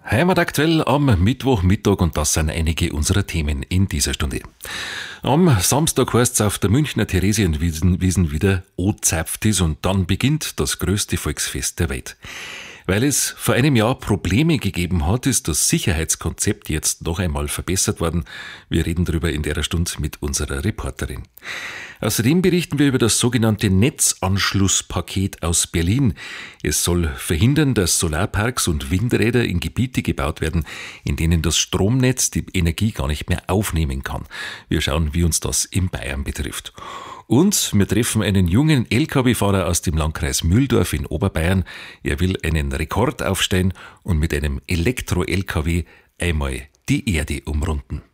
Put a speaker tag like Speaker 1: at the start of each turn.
Speaker 1: Heimataktuell am Mittwochmittag und das sind einige unserer Themen in dieser Stunde. Am Samstag heißt es auf der Münchner Theresienwiesen wieder O-Zapftis und dann beginnt das größte Volksfest der Welt. Weil es vor einem Jahr Probleme gegeben hat, ist das Sicherheitskonzept jetzt noch einmal verbessert worden. Wir reden darüber in der Stunde mit unserer Reporterin. Außerdem berichten wir über das sogenannte Netzanschlusspaket aus Berlin. Es soll verhindern, dass Solarparks und Windräder in Gebiete gebaut werden, in denen das Stromnetz die Energie gar nicht mehr aufnehmen kann. Wir schauen, wie uns das in Bayern betrifft. Und wir treffen einen jungen Lkw-Fahrer aus dem Landkreis Mühldorf in Oberbayern. Er will einen Rekord aufstellen und mit einem Elektro-Lkw einmal die Erde umrunden.